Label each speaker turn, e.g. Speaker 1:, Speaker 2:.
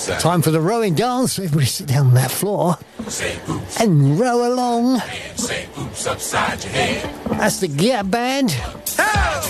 Speaker 1: Time for the rowing dance. Everybody sit down on that floor and row along. That's the Get Up Band.